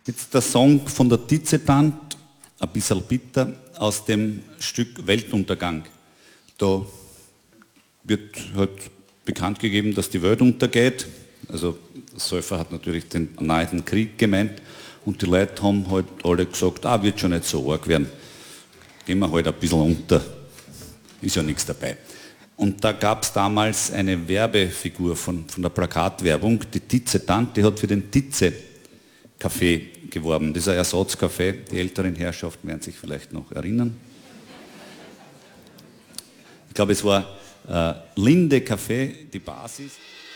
Jetzt der Song von der Tizepant, ein bisschen bitter, aus dem Stück Weltuntergang. Da wird halt bekannt gegeben, dass die Welt untergeht. Also Säufer hat natürlich den nahenden Krieg gemeint und die Leute haben halt alle gesagt, wird schon nicht so arg werden. Gehen wir halt ein bisschen unter, ist ja nichts dabei. Und da gab es damals eine Werbefigur von der Plakatwerbung, die Tize-Tant, die hat für den Tize-Kaffee geworben. Das ist ein Ersatzkaffee, die älteren Herrschaften werden sich vielleicht noch erinnern. Ich glaube, es war Linde Kaffee, die Basis.